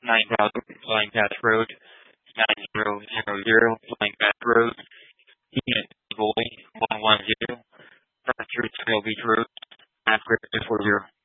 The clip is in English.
9000, Flying Path Road, 9000, Flying Path Road, Unit Boy, 110, Front Street, Trail Beach Road, Ask for 0.